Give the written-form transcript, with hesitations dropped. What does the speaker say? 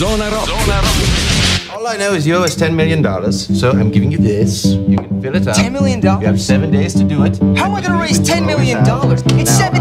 Zona Rock. All I know is you owe us $10 million, so I'm giving you this. You can fill it up. $10 million? You have 7 days to do it. How am I going to raise $10 million? It's Now,